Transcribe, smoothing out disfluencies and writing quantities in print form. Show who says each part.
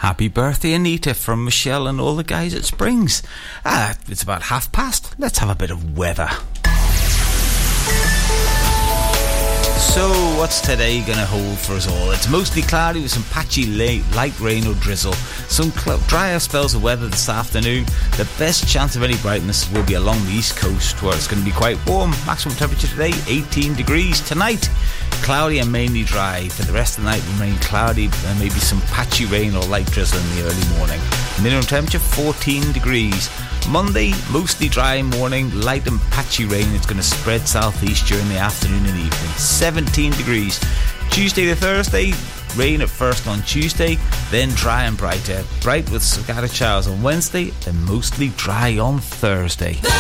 Speaker 1: Happy birthday, Anita, from Michelle and all the guys at Springs. It's about 5:30. Let's have a bit of weather. So, what's today going to hold for us all? It's mostly cloudy with some patchy light rain or drizzle. Some drier spells of weather this afternoon. The best chance of any brightness will be along the east coast, where it's going to be quite warm. Maximum temperature today, 18 degrees. Tonight, cloudy and mainly dry. For the rest of the night, remain cloudy and maybe some patchy rain or light drizzle in the early morning. Minimum temperature, 14 degrees. Monday, mostly dry morning, light and patchy rain. It's going to spread southeast during the afternoon and evening. 17 degrees. Tuesday to Thursday, rain at first on Tuesday, then dry and brighter. Bright with scattered showers on Wednesday, then mostly dry on Thursday.